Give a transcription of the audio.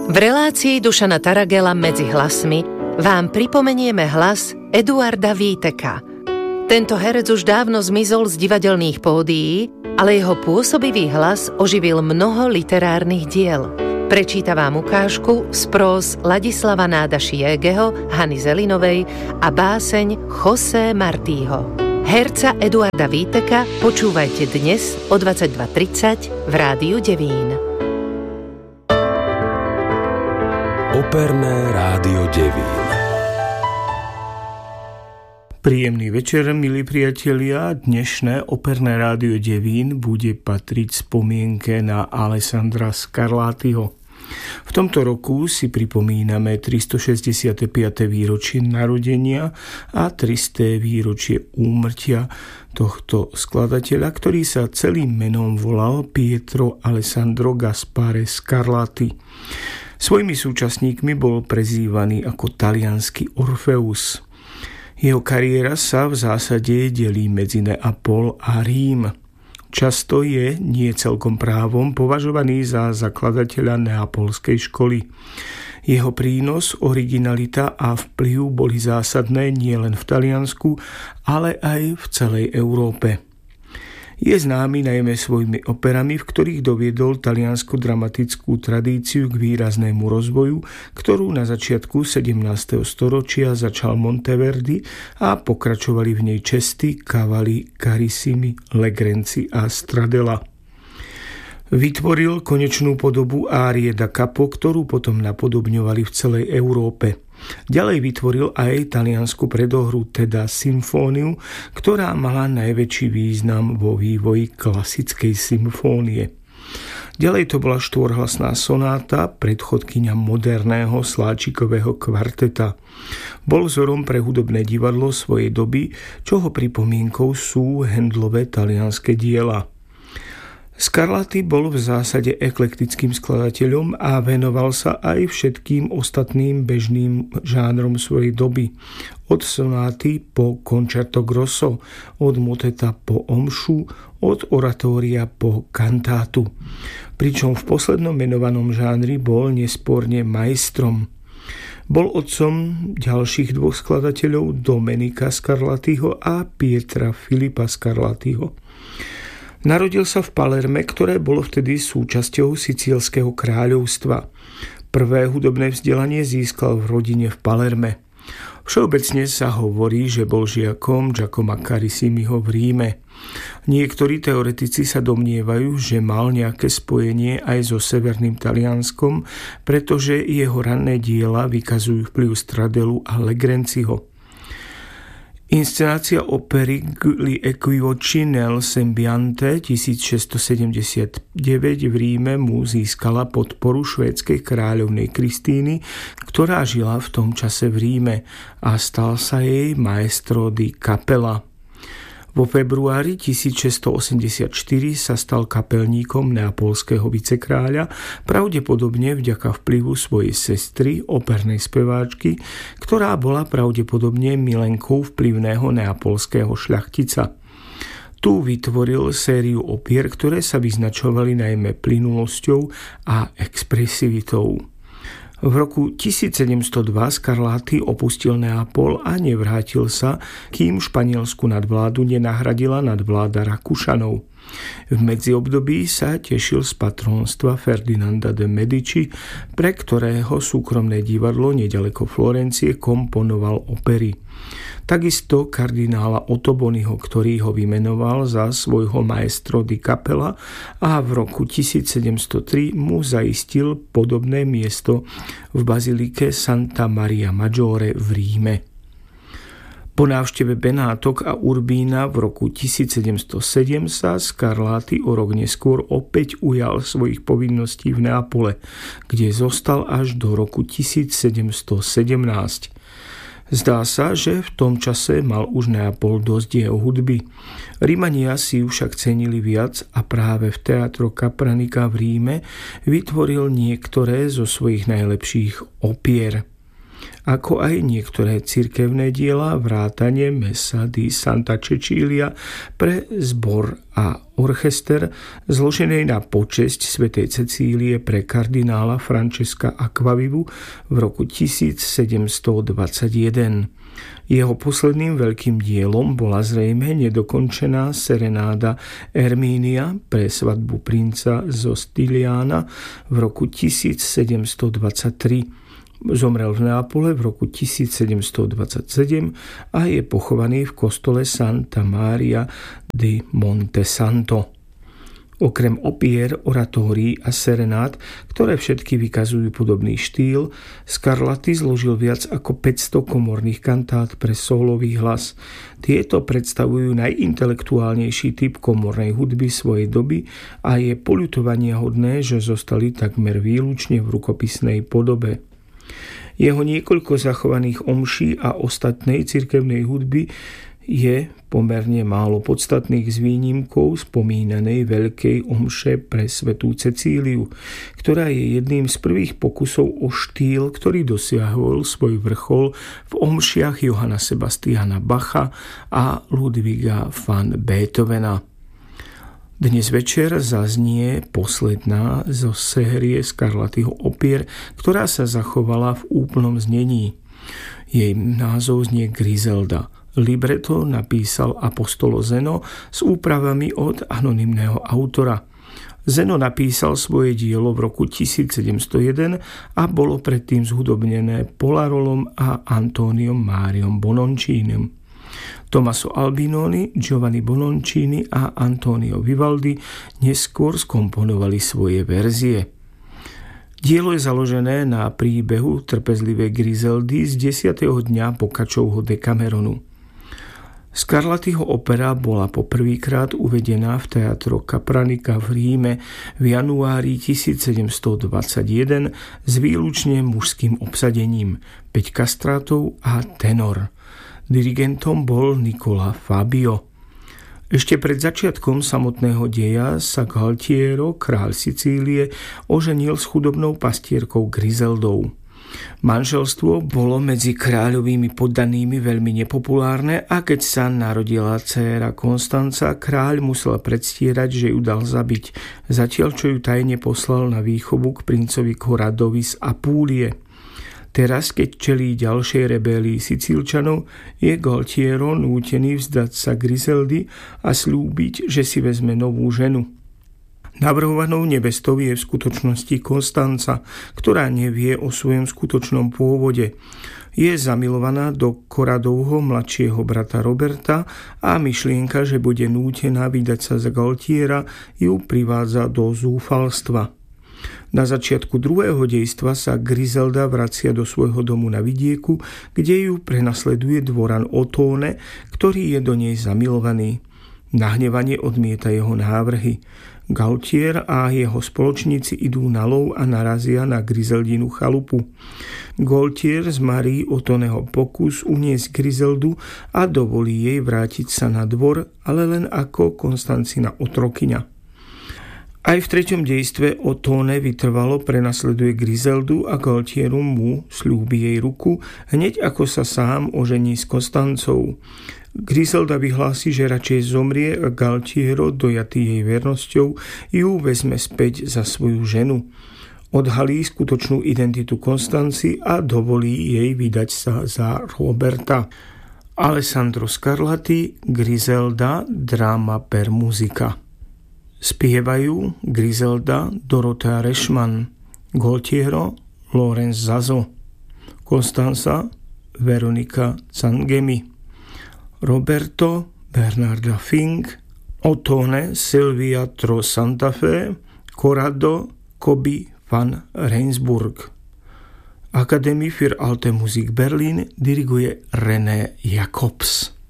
V relácii Dušana Taragela Medzi hlasmi vám pripomenieme hlas Eduarda Víteka. Tento herec už dávno zmizol z divadelných pódií, ale jeho pôsobivý hlas oživil mnoho literárnych diel. Prečíta vám ukážku z prós Ladislava Nádaši-Jégeho, Hany Zelinovej a báseň José Martího. Herca Eduarda Víteka počúvajte dnes o 22:30 v Rádiu Devín. Operné rádio Devín. Príjemný večer, milí priatelia. Dnešné Operné rádio Devín bude patriť spomienke na Alessandra Scarlattiho. V tomto roku si pripomíname 365. výročie narodenia a 300. výročie úmrtia tohto skladateľa, ktorý sa celým menom volal Pietro Alessandro Gaspare Scarlatti. Svojimi súčasníkmi bol prezývaný ako taliansky Orfeus. Jeho kariéra sa v zásade delí medzi Neapol a Rím. Často je, nie celkom právom, považovaný za zakladateľa neapolskej školy. Jeho prínos, originalita a vplyv boli zásadné nielen v Taliansku, ale aj v celej Európe. Je známy najmä svojimi operami, v ktorých doviedol taliansku dramatickú tradíciu k výraznému rozvoju, ktorú na začiatku 17. storočia začal Monteverdi a pokračovali v nej Cesti, Cavalli, Carissimi, Legrenci a Stradella. Vytvoril konečnú podobu árie da capo, ktorú potom napodobňovali v celej Európe. Ďalej vytvoril aj taliansku predohru, teda symfóniu, ktorá mala najväčší význam vo vývoji klasickej symfónie. Ďalej to bola štvorhlasná sonáta, predchodkyňa moderného sláčikového kvarteta. Bol vzorom pre hudobné divadlo svojej doby, čoho pripomienkou sú Handlove talianske diela. Scarlatti bol v zásade eklektickým skladateľom a venoval sa aj všetkým ostatným bežným žánrom svojej doby. Od sonáty po concerto grosso, od moteta po omšu, od oratória po kantátu. Pričom v poslednom menovanom žánri bol nesporne majstrom. Bol otcom ďalších dvoch skladateľov, Domenica Scarlattiho a Pietra Filipa Scarlattiho. Narodil sa v Palerme, ktoré bolo vtedy súčasťou Sicílskeho kráľovstva. Prvé hudobné vzdelanie získal v rodine v Palerme. Všeobecne sa hovorí, že bol žiakom Giacomo Carissimiho v Ríme. Niektorí teoretici sa domnievajú, že mal nejaké spojenie aj so severným Talianskom, pretože jeho ranné diela vykazujú vplyv Stradellu a Legrenciho. Inscenácia opery Gli equivoci nel sembiante 1679 v Ríme mu získala podporu švédskej kráľovnej Kristíny, ktorá žila v tom čase v Ríme, a stal sa jej maestro di capella. Vo februári 1684 sa stal kapelníkom neapolského vicekráľa, pravdepodobne vďaka vplyvu svojej sestry, opernej speváčky, ktorá bola pravdepodobne milenkou vplyvného neapolského šľachtica. Tu vytvoril sériu opier, ktoré sa vyznačovali najmä plynulosťou a expresivitou. V roku 1702 Scarlatti opustil Neapol a nevrátil sa, kým španielsku nadvládu nenahradila nadvláda Rakúšanov. V medziobdobí sa tešil z patrónstva Ferdinanda de Medici, pre ktorého súkromné divadlo neďaleko Florencie komponoval opery. Takisto kardinála Ottoboniho, ktorý ho vymenoval za svojho maestro di capella, a v roku 1703 mu zaistil podobné miesto v bazilike Santa Maria Maggiore v Ríme. Po návšteve Benátok a Urbína v roku 1707 sa Scarlatti o rok neskôr opäť ujal svojich povinností v Neapole, kde zostal až do roku 1717. Zdá sa, že v tom čase mal už Neapol dosť jeho hudby. Rimania si ju však cenili viac a práve v Teatro Capranica v Ríme vytvoril niektoré zo svojich najlepších opier. ako aj niektoré cirkevné diela vrátane Messa di Santa Cecilia pre zbor a orchester zloženej na počesť svätej Cecílie pre kardinála Francesca Acquavivu v roku 1721. Jeho posledným veľkým dielom bola zrejme nedokončená serenáda Ermínia pre svadbu princa zo Stiliana v roku 1723. Zomrel v Neapole v roku 1727 a je pochovaný v kostole Santa Maria di Montesanto. Okrem opier, oratórií a serenád, ktoré všetky vykazujú podobný štýl, Scarlatti zložil viac ako 500 komorných kantát pre sólový hlas. Tieto predstavujú najintelektuálnejší typ komornej hudby svojej doby a je poľutovaniahodné, že zostali takmer výlučne v rukopisnej podobe. Jeho niekoľko zachovaných omší a ostatnej cirkevnej hudby je pomerne málo podstatných s výnimkou spomínanej veľkej omše pre svätú Cecíliu, ktorá je jedným z prvých pokusov o štýl, ktorý dosiahol svoj vrchol v omšiach Johanna Sebastiana Bacha a Ludwiga van Beethovena. Dnes večer zaznie posledná zo série Scarlattiho opier, ktorá sa zachovala v úplnom znení. Jej názov znie Griselda. Libreto napísal Apostolo Zeno s úpravami od anonymného autora. Zeno napísal svoje dielo v roku 1701 a bolo predtým zhudobnené Polarolom a Antoniom Máriom Bononcínim. Tommaso Albinoni, Giovanni Bononcini a Antonio Vivaldi neskôr skomponovali svoje verzie. Dielo je založené na príbehu trpezlivej Griseldy z 10. dňa Boccaccioho Decameronu. Scarlattiho opera bola poprvýkrát uvedená v Teatro Capranica v Ríme v januári 1721 s výlučne mužským obsadením, 5 kastrátov a tenor. Dirigentom bol Nicola Fabio. Ešte pred začiatkom samotného deja sa Gualtiero, kráľ Sicílie, oženil s chudobnou pastierkou Griseldou. Manželstvo bolo medzi kráľovými poddanými veľmi nepopulárne a keď sa narodila dcéra Konstanca, kráľ musel predstierať, že ju dal zabiť, zatiaľ čo ju tajne poslal na výchovu k princovi Corradovi z Apúlie. Teraz, keď čelí ďalšej rebélii Sicílčanov, je Gualtiero nútený vzdať sa Griseldy a slúbiť, že si vezme novú ženu. Navrhovanou nevestou je v skutočnosti Konstanca, ktorá nevie o svojom skutočnom pôvode. Je zamilovaná do Corradovho mladšieho brata Roberta a myšlienka, že bude nútená vydať sa za Gualtiera, ju privádza do zúfalstva. Na začiatku druhého dejstva sa Griselda vracia do svojho domu na vidieku, kde ju prenasleduje dvoran Ottone, ktorý je do nej zamilovaný. Nahnevane odmieta jeho návrhy. Gualtier a jeho spoločníci idú na lov a narazia na Griseldinu chalupu. Gualtier zmarí Ottoneho pokus uniesť Griseldu a dovolí jej vrátiť sa na dvor, ale len ako Konstancina otrokyňa. Aj v treťom dejstve Ottone vytrvalo prenasleduje Griseldu a Gualtieru mu sľúbi jej ruku, hneď ako sa sám ožení s Konstancou. Griselda vyhlási, že radšej zomrie a Gualtiero, dojatý jej vernosťou, ju vezme späť za svoju ženu. Odhalí skutočnú identitu Konstanci a dovolí jej vydať sa za Roberta. Alessandro Scarlatti, Griselda, drama per musica. Spievajú Griselda, Dorothea Rešman, Gualtiero, Lorenz Zazo, Costanza, Veronika Zangemi, Roberto, Bernarda Fink, Ottone, Silvia Tro Santa Fe, Corrado, Kobi van Reinsburg. Akademie für Alte Musik Berlin diriguje René Jacobs.